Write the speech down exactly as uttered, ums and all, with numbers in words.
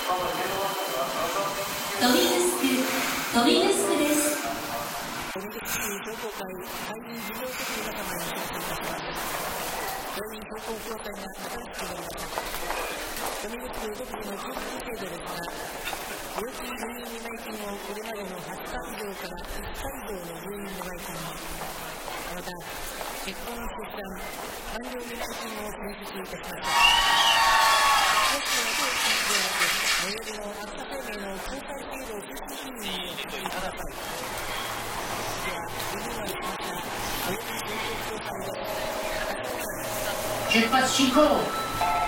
ドミヌスク、ドミヌスクです。 ドミヌスク同好会会員事業責任仲間になっていたからです。会員同好協会が新しくなりました。ドミヌスク独自の給付制度ですが、病気入院未内金をこれまでのはちかい以上からいっかい以上の入院未内金、また結婚出産産業妊婦金を選出いたしました。もしくは当地でなく最寄りの秋田生命の公開制度出資金にお越しいただきたい。ではリニューアルしました最寄りの公共協会で出発進行。